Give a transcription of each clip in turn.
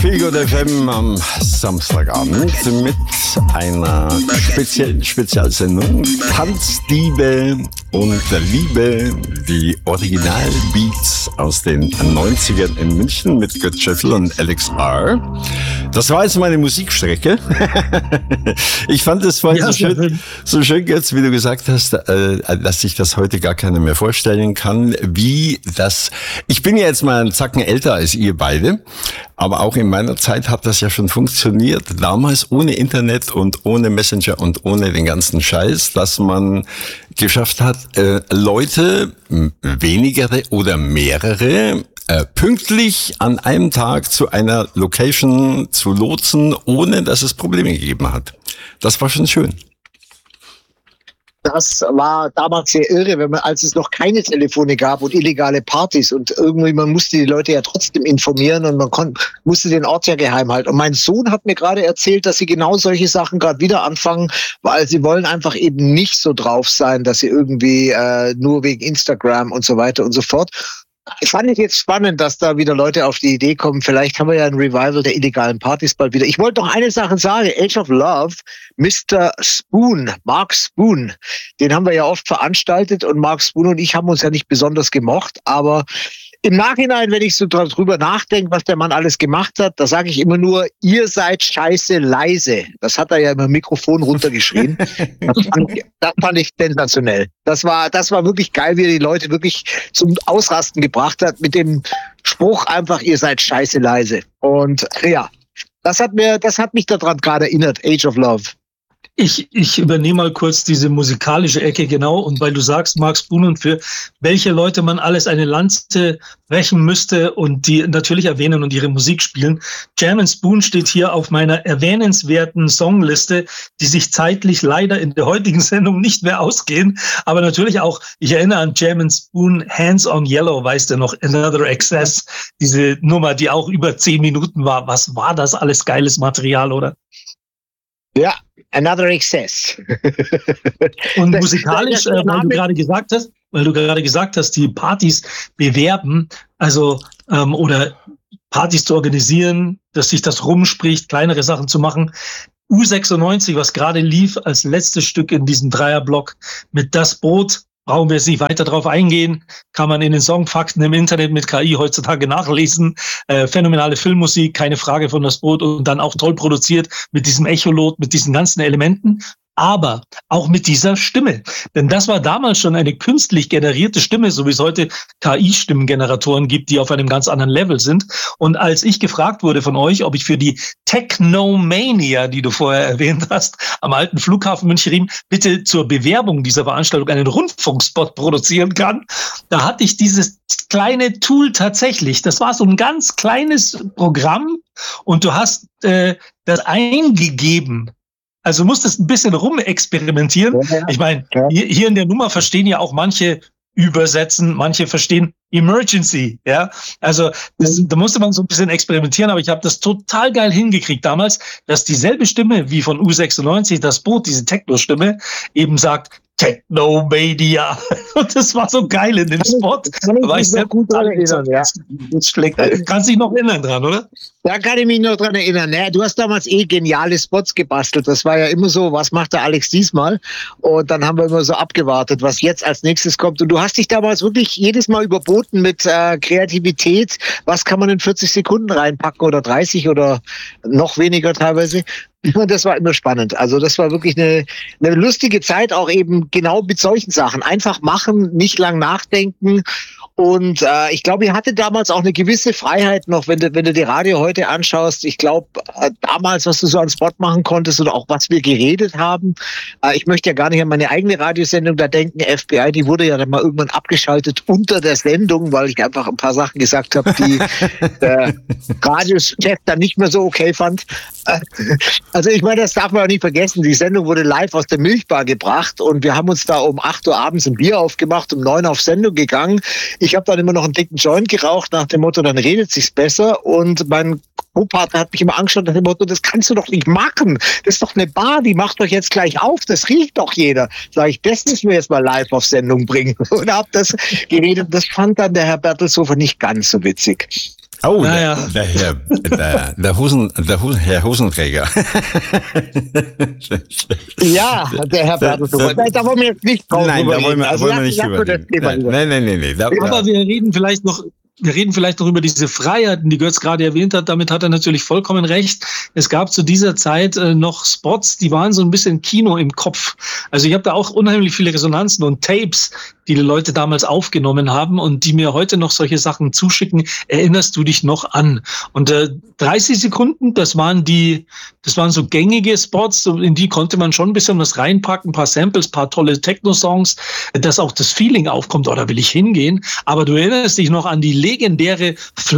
Feelgood FM am Samstagabend mit einer speziellen Spezialsendung. Tanzdiebe und Liebe, die Originalbeats aus den 90ern in München mit Götz Scheffel und Alex R. Das war jetzt meine Musikstrecke. Ich fand es vorhin so schön, Götz, wie du gesagt hast, dass sich das heute gar keiner mehr vorstellen kann, wie das... Ich bin ja jetzt mal einen Zacken älter als ihr beide, aber auch in meiner Zeit hat das ja schon funktioniert. Damals ohne Internet und ohne Messenger und ohne den ganzen Scheiß, dass man geschafft hat, Leute, wenigere oder mehrere, pünktlich an einem Tag zu einer Location zu lotsen, ohne dass es Probleme gegeben hat. Das war schon schön. Das war damals sehr irre, als es noch keine Telefone gab und illegale Partys und irgendwie, man musste die Leute ja trotzdem informieren und man musste den Ort ja geheim halten. Und mein Sohn hat mir gerade erzählt, dass sie genau solche Sachen gerade wieder anfangen, weil sie wollen einfach eben nicht so drauf sein, dass sie irgendwie nur wegen Instagram und so weiter und so fort. Fand ich jetzt spannend, dass da wieder Leute auf die Idee kommen. Vielleicht haben wir ja ein Revival der illegalen Partys bald wieder. Ich wollte noch eine Sache sagen. Age of Love, Mr. Spoon, Mark Spoon, den haben wir ja oft veranstaltet und Mark Spoon und ich haben uns ja nicht besonders gemocht, aber im Nachhinein, wenn ich so drüber nachdenke, was der Mann alles gemacht hat, da sage ich immer nur, ihr seid scheiße leise. Das hat er ja im Mikrofon runtergeschrien. Das fand ich sensationell. Das war wirklich geil, wie er die Leute wirklich zum Ausrasten gebracht hat mit dem Spruch einfach, ihr seid scheiße leise. Und ja, das hat mich daran gerade erinnert, Age of Love. Ich übernehme mal kurz diese musikalische Ecke, genau. Und weil du sagst, Mark Spoon und für welche Leute man alles eine Lanze brechen müsste und die natürlich erwähnen und ihre Musik spielen. Jam & Spoon steht hier auf meiner erwähnenswerten Songliste, die sich zeitlich leider in der heutigen Sendung nicht mehr ausgehen. Aber natürlich auch, ich erinnere an Jam & Spoon, Hands on Yellow, weißt du noch, Another Excess, diese Nummer, die auch über 10 Minuten war. Was war das alles geiles Material, oder? Ja, Another Excess. Und musikalisch, weil du gerade gesagt hast, die Partys bewerben, also oder Partys zu organisieren, dass sich das rumspricht, kleinere Sachen zu machen. U96, was gerade lief als letztes Stück in diesem Dreierblock mit Das Boot, brauchen wir jetzt nicht weiter drauf eingehen, kann man in den Songfakten im Internet mit KI heutzutage nachlesen. Phänomenale Filmmusik, keine Frage, von Das Boot und dann auch toll produziert mit diesem Echolot, mit diesen ganzen Elementen. Aber auch mit dieser Stimme. Denn das war damals schon eine künstlich generierte Stimme, so wie es heute KI-Stimmengeneratoren gibt, die auf einem ganz anderen Level sind. Und als ich gefragt wurde von euch, ob ich für die Technomania, die du vorher erwähnt hast, am alten Flughafen München bitte zur Bewerbung dieser Veranstaltung einen Rundfunkspot produzieren kann, da hatte ich dieses kleine Tool tatsächlich. Das war so ein ganz kleines Programm und du hast das eingegeben. Also musstest ein bisschen rumexperimentieren. Ja. Ich meine, hier in der Nummer verstehen ja auch manche übersetzen, manche verstehen Emergency, ja. Also da musste man so ein bisschen experimentieren, aber ich habe das total geil hingekriegt damals, dass dieselbe Stimme wie von U96, Das Boot, diese Techno-Stimme, eben sagt, Technomania. Und das war so geil in dem Spot. War ich sehr gut daran erinnern, ja. Kannst dich noch erinnern dran, oder? Da kann ich mich noch dran erinnern. Ja, du hast damals geniale Spots gebastelt. Das war ja immer so, was macht der Alex diesmal? Und dann haben wir immer so abgewartet, was jetzt als nächstes kommt. Und du hast dich damals wirklich jedes Mal überboten mit Kreativität. Was kann man in 40 Sekunden reinpacken oder 30 oder noch weniger teilweise? Und das war immer spannend. Also das war wirklich eine lustige Zeit, auch eben genau mit solchen Sachen. Einfach machen, nicht lang nachdenken. Und ich glaube, ihr hattet damals auch eine gewisse Freiheit noch, wenn du die Radio heute anschaust. Ich glaube, damals, was du so an Spot machen konntest oder auch was wir geredet haben. Ich möchte ja gar nicht an meine eigene Radiosendung da denken. FBI, die wurde ja dann mal irgendwann abgeschaltet unter der Sendung, weil ich einfach ein paar Sachen gesagt habe, die der Radiochef dann nicht mehr so okay fand. Also ich meine, das darf man auch nicht vergessen. Die Sendung wurde live aus der Milchbar gebracht und wir haben uns da um 8 Uhr abends ein Bier aufgemacht, um 9 Uhr auf Sendung gegangen. Ich habe dann immer noch einen dicken Joint geraucht nach dem Motto, dann redet sich's besser. Und mein Co-Partner hat mich immer angeschaut nach dem Motto, das kannst du doch nicht machen. Das ist doch eine Bar, die macht doch jetzt gleich auf. Das riecht doch jeder. Sag ich, das müssen wir jetzt mal live auf Sendung bringen. Und habe das geredet. Das fand dann der Herr Bertelshofer nicht ganz so witzig. Oh, naja. Der Herr Hosenträger. Ja, der Herr Bertelsmann. Da wollen wir jetzt nicht drauf Nein, da wollen reden. wir nicht drüber reden. Nein. Aber wir reden vielleicht noch über diese Freiheiten, die Götz gerade erwähnt hat. Damit hat er natürlich vollkommen recht. Es gab zu dieser Zeit noch Spots, die waren so ein bisschen Kino im Kopf. Also ich habe da auch unheimlich viele Resonanzen und Tapes, die Leute damals aufgenommen haben und die mir heute noch solche Sachen zuschicken. Erinnerst du dich noch an? Und 30 Sekunden, das waren so gängige Spots, in die konnte man schon ein bisschen was reinpacken, ein paar Samples, ein paar tolle Techno-Songs, dass auch das Feeling aufkommt, da will ich hingehen. Aber du erinnerst dich noch an die legendäre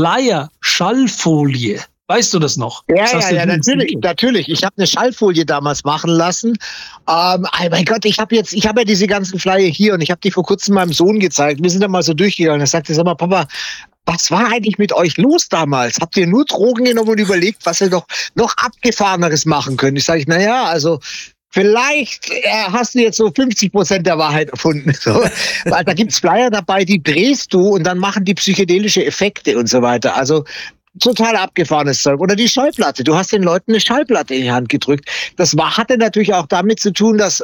Flyer-Schallfolie. Weißt du das noch? Ja, natürlich. Ich habe eine Schallfolie damals machen lassen. Oh mein Gott, ich habe ja diese ganzen Flyer hier und ich habe die vor kurzem meinem Sohn gezeigt. Wir sind da mal so durchgegangen. Er sagte, sag mal, Papa, was war eigentlich mit euch los damals? Habt ihr nur Drogen genommen und überlegt, was ihr doch noch Abgefahreneres machen könnt? Ich sage, naja, also vielleicht hast du jetzt so 50% der Wahrheit erfunden. So. Weil da gibt's Flyer dabei, die drehst du und dann machen die psychedelische Effekte und so weiter. Also total abgefahrenes Zeug. Oder die Schallplatte. Du hast den Leuten eine Schallplatte in die Hand gedrückt. Das hatte natürlich auch damit zu tun, dass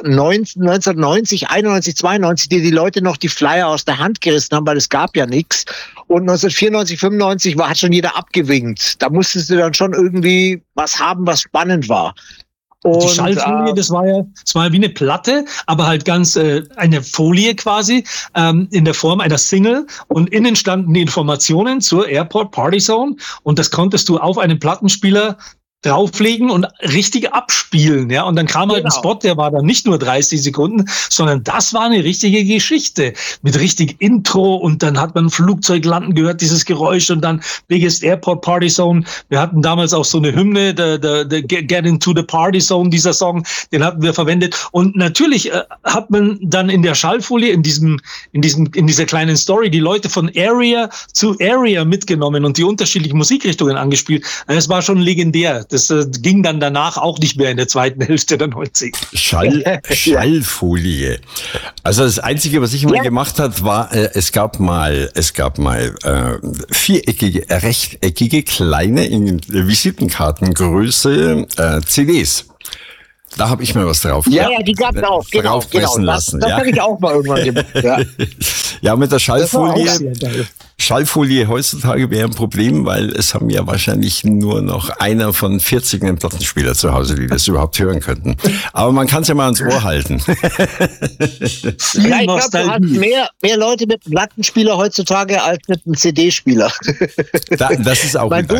1990, 91, 92 die Leute noch die Flyer aus der Hand gerissen haben, weil es gab ja nichts. Und 1994, 95 hat schon jeder abgewinkt. Da musstest du dann schon irgendwie was haben, was spannend war. Und die Schallfolie, das war ja wie eine Platte, aber halt ganz eine Folie quasi in der Form einer Single und innen standen die Informationen zur Airport Party Zone und das konntest du auf einen Plattenspieler drauflegen und richtig abspielen, ja. Und dann kam halt ein Spot, der war dann nicht nur 30 Sekunden, sondern das war eine richtige Geschichte mit richtig Intro und dann hat man ein Flugzeug landen gehört, dieses Geräusch und dann Biggest Airport Party Zone. Wir hatten damals auch so eine Hymne, der Get into the Party Zone, dieser Song, den hatten wir verwendet. Und natürlich hat man dann in der Schallfolie, in dieser kleinen Story, die Leute von Area zu Area mitgenommen und die unterschiedlichen Musikrichtungen angespielt. Es war schon legendär. Das ging dann danach auch nicht mehr in der zweiten Hälfte der 90er. Schallfolie. Also das Einzige, was ich mal gemacht hat, war, es gab mal viereckige, rechteckige, kleine in Visitenkartengröße CDs. Da habe ich mal was drauf. Ja, die gab es auch. Genau. Das habe ich auch mal irgendwann gemacht. Ja, ja, mit der Schallfolie heutzutage wäre ein Problem, weil es haben ja wahrscheinlich nur noch einer von 40 einen Plattenspieler zu Hause, die das überhaupt hören könnten. Aber man kann es ja mal ans Ohr halten. Ja, ich glaube, du hast mehr Leute mit einem Plattenspieler heutzutage als mit einem CD-Spieler. Das ist auch mein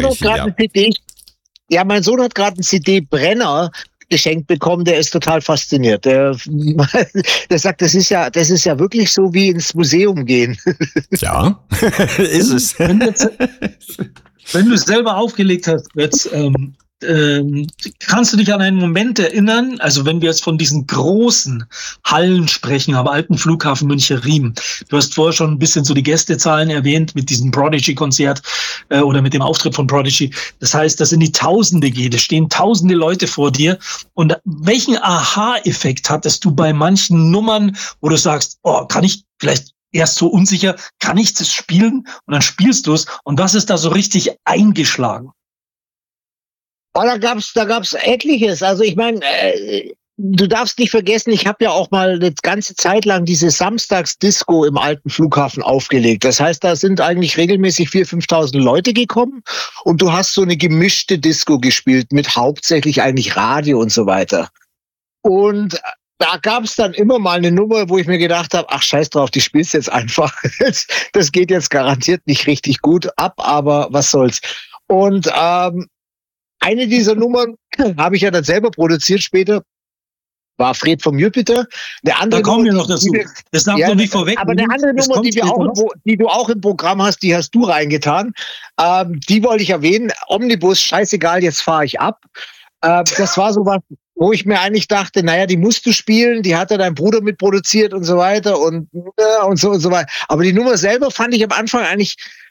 Sohn hat gerade einen CD-Brenner geschenkt bekommen, der ist total fasziniert. Der sagt, das ist ja wirklich so wie ins Museum gehen. Ja, ist es. Wenn du es selber aufgelegt hast, jetzt, kannst du dich an einen Moment erinnern, also wenn wir jetzt von diesen großen Hallen sprechen, am alten Flughafen München-Riem, du hast vorher schon ein bisschen so die Gästezahlen erwähnt mit diesem Prodigy-Konzert oder mit dem Auftritt von Prodigy. Das heißt, das in die Tausende geht, es stehen tausende Leute vor dir. Und welchen Aha-Effekt hattest du bei manchen Nummern, wo du sagst, kann ich vielleicht erst so unsicher, kann ich das spielen? Und dann spielst du es. Und was ist da so richtig eingeschlagen? Da gab's etliches. Also ich meine, du darfst nicht vergessen, ich habe ja auch mal eine ganze Zeit lang diese Samstagsdisco im alten Flughafen aufgelegt. Das heißt, da sind eigentlich regelmäßig 4.000, 5.000 Leute gekommen und du hast so eine gemischte Disco gespielt mit hauptsächlich eigentlich Radio und so weiter. Und da gab's dann immer mal eine Nummer, wo ich mir gedacht habe, ach scheiß drauf, die spielst jetzt einfach. Das geht jetzt garantiert nicht richtig gut ab, aber was soll's. Und eine dieser Nummern habe ich ja dann selber produziert später, war Fred vom Jupiter. Da kommen wir noch dazu. Das darf doch nicht vorweg. Aber eine andere Nummer, die du auch im Programm hast, die hast du reingetan. Die wollte ich erwähnen. Omnibus, scheißegal, jetzt fahre ich ab. Das war so was, wo ich mir eigentlich dachte, naja, die musst du spielen, die hat ja dein Bruder mitproduziert und so weiter und so weiter. Aber die Nummer selber fand ich am Anfang eigentlich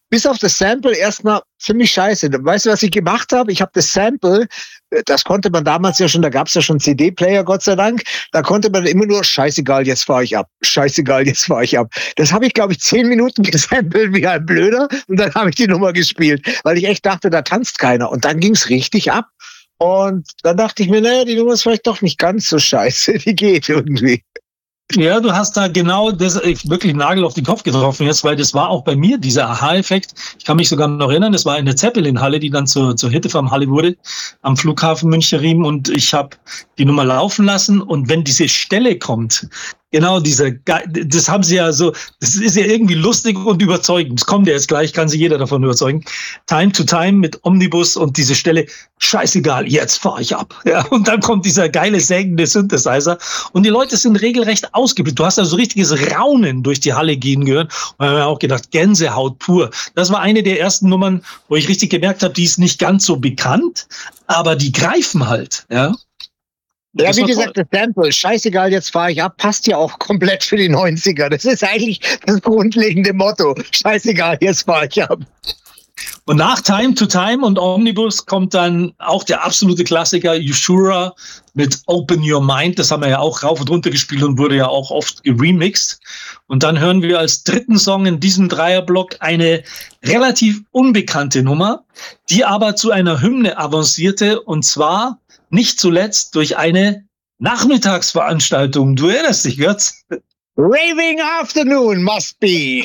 bis auf das Sample erstmal ziemlich scheiße. Weißt du, was ich gemacht habe? Ich habe das Sample, das konnte man damals ja schon, da gab es ja schon CD-Player, Gott sei Dank, da konnte man immer nur, scheißegal, jetzt fahre ich ab, scheißegal, jetzt fahre ich ab. Das habe ich, glaube ich, 10 Minuten gesampelt wie ein Blöder und dann habe ich die Nummer gespielt, weil ich echt dachte, da tanzt keiner. Und dann ging's richtig ab. Und dann dachte ich mir, naja, die Nummer ist vielleicht doch nicht ganz so scheiße, die geht irgendwie. Ja, du hast da genau das wirklich Nagel auf den Kopf getroffen jetzt, weil das war auch bei mir dieser Aha-Effekt. Ich kann mich sogar noch erinnern, das war in der Zeppelin-Halle, die dann zur Hittefarm-Halle wurde, am Flughafen München-Riem, und ich habe die Nummer laufen lassen, und wenn diese Stelle kommt, genau das haben sie ja so, das ist ja irgendwie lustig und überzeugend. Das kommt ja jetzt gleich, kann sich jeder davon überzeugen. Time to Time mit Omnibus und diese Stelle, scheißegal, jetzt fahre ich ab. Ja, und dann kommt dieser geile sägende Synthesizer und die Leute sind regelrecht ausgebildet. Du hast also so richtiges Raunen durch die Halle gehen gehört. Und wir haben auch gedacht, Gänsehaut pur. Das war eine der ersten Nummern, wo ich richtig gemerkt habe, die ist nicht ganz so bekannt, aber die greifen halt, ja. Ja, wie gesagt, das Sample, scheißegal, jetzt fahre ich ab, passt ja auch komplett für die 90er. Das ist eigentlich das grundlegende Motto. Scheißegal, jetzt fahre ich ab. Und nach Time to Time und Omnibus kommt dann auch der absolute Klassiker Usura mit Open Your Mind. Das haben wir ja auch rauf und runter gespielt und wurde ja auch oft geremixed. Und dann hören wir als dritten Song in diesem Dreierblock eine relativ unbekannte Nummer, die aber zu einer Hymne avancierte, und zwar nicht zuletzt durch eine Nachmittagsveranstaltung. Du erinnerst dich, Götz? Raving Afternoon must be.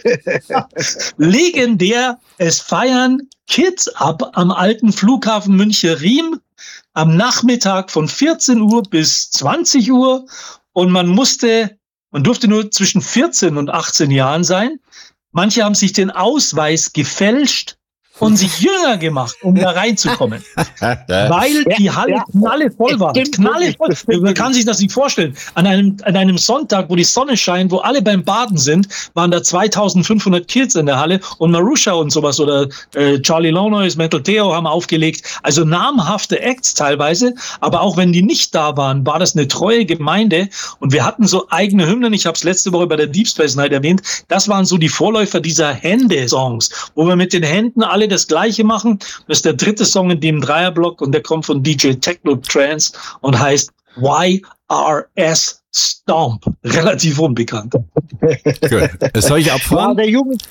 Legendär. Es feiern Kids ab am alten Flughafen München-Riem am Nachmittag von 14 Uhr bis 20 Uhr. Und man durfte nur zwischen 14 und 18 Jahren sein. Manche haben sich den Ausweis gefälscht und sich jünger gemacht, um da reinzukommen. Weil die Halle knallevoll war. Knallevoll. Man kann sich das nicht vorstellen. An einem Sonntag, wo die Sonne scheint, wo alle beim Baden sind, waren da 2500 Kids in der Halle, und Marusha und sowas oder Charlie Lonois, Metal Theo haben aufgelegt. Also namhafte Acts teilweise. Aber auch wenn die nicht da waren, war das eine treue Gemeinde. Und wir hatten so eigene Hymnen. Ich habe es letzte Woche bei der Deep Space Night erwähnt. Das waren so die Vorläufer dieser Hände-Songs, wo wir mit den Händen alle das Gleiche machen. Das ist der dritte Song in dem Dreierblock, und der kommt von DJ Techno Trance und heißt YRS Stomp. Relativ unbekannt. Gut. Soll ich abfahren? Ja, der Jugend.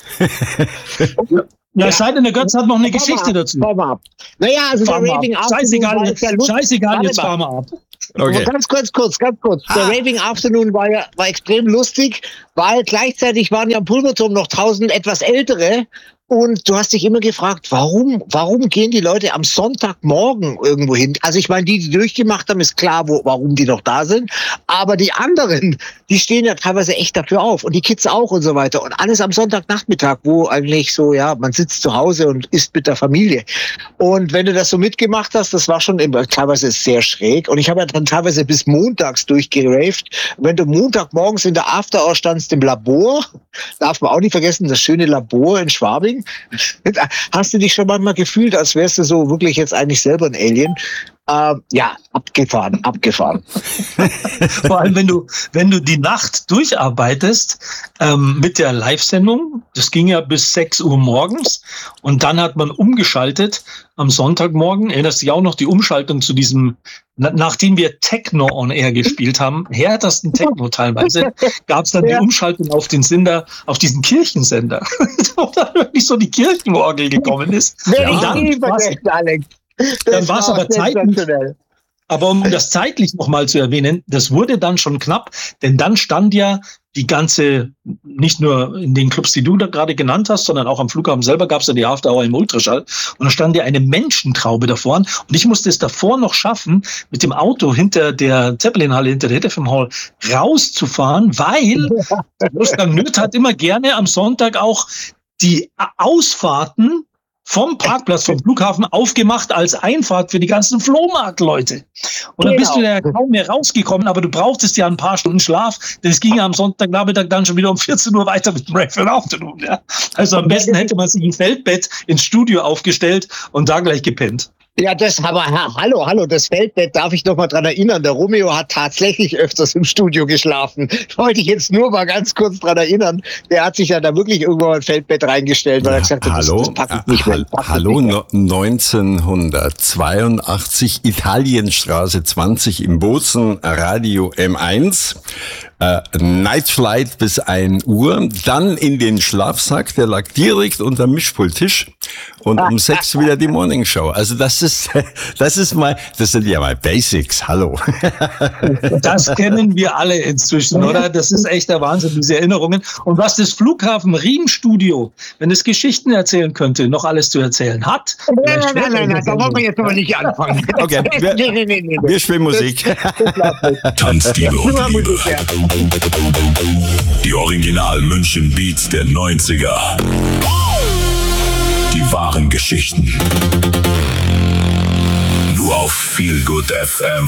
Ja, es sei denn, der Götz hat noch eine Geschichte dazu. Naja, also der Raving Afternoon. Scheißegal, jetzt fahren wir ab. Okay. Ganz kurz. Der Raving Afternoon war extrem lustig, weil gleichzeitig waren ja am Pulverturm noch 1000 etwas ältere. Und du hast dich immer gefragt, warum gehen die Leute am Sonntagmorgen irgendwo hin? Also ich meine, die durchgemacht haben, ist klar, warum die noch da sind. Aber die anderen, die stehen ja teilweise echt dafür auf. Und die Kids auch und so weiter. Und alles am Sonntagnachmittag, wo eigentlich so, ja, man sitzt zu Hause und isst mit der Familie. Und wenn du das so mitgemacht hast, das war schon immer teilweise sehr schräg. Und ich habe ja dann teilweise bis montags durchgeraved. Wenn du Montagmorgens in der After-Hour standst im Labor, darf man auch nicht vergessen, das schöne Labor in Schwabing, hast du dich schon manchmal gefühlt, als wärst du so wirklich jetzt eigentlich selber ein Alien? Ja, abgefahren. Vor allem, wenn du die Nacht durcharbeitest mit der Live-Sendung, das ging ja bis 6 Uhr morgens, und dann hat man umgeschaltet am Sonntagmorgen. Erinnerst du dich auch noch die Umschaltung zu diesem, nachdem wir Techno on Air gespielt haben, härtesten Techno teilweise, gab es dann die Umschaltung auf den Sender, auf diesen Kirchensender, wo dann wirklich so die Kirchenorgel gekommen ist. Dann war es aber zeitlich. Aber um das zeitlich nochmal zu erwähnen, das wurde dann schon knapp, denn dann stand ja die ganze, nicht nur in den Clubs, die du da gerade genannt hast, sondern auch am Flughafen selber gab es ja die After-Hour im Ultraschall, und da stand ja eine Menschentraube davor, und ich musste es davor noch schaffen, mit dem Auto hinter der Zeppelin-Halle, hinter der HFM Hall rauszufahren, weil Wolfgang Nöth hat immer gerne am Sonntag auch die Ausfahrten vom Parkplatz, vom Flughafen aufgemacht als Einfahrt für die ganzen Flohmarktleute. Und dann bist du ja kaum mehr rausgekommen, aber du brauchtest ja ein paar Stunden Schlaf, denn es ging ja am Sonntagnachmittag dann schon wieder um 14 Uhr weiter mit dem Rave Afternoon. Ja? Also am besten hätte man sich ein Feldbett ins Studio aufgestellt und da gleich gepennt. Ja, aber hallo, das Feldbett, darf ich noch mal dran erinnern, der Romeo hat tatsächlich öfters im Studio geschlafen. Wollte ich jetzt nur mal ganz kurz dran erinnern. Der hat sich ja da wirklich irgendwo ein Feldbett reingestellt, weil er gesagt hat, das packe ich nicht mehr. Hallo, 1982, Italienstraße 20 im Bozen, Radio M1. Night Flight bis 1 Uhr, dann in den Schlafsack, der lag direkt unter dem Mischpulttisch und um 6 wieder die Morning Show. Also das sind ja mal Basics, hallo. Das kennen wir alle inzwischen, oder? Das ist echt der Wahnsinn, diese Erinnerungen. Und was das Flughafen Riem-Studio, wenn es Geschichten erzählen könnte, noch alles zu erzählen hat. Nein, da wollen wir jetzt aber nicht anfangen. Okay, wir spielen Musik. Tanzdiebe und Liebe. Die Original München Beats der 90er. Die wahren Geschichten. Nur auf Feel Good FM.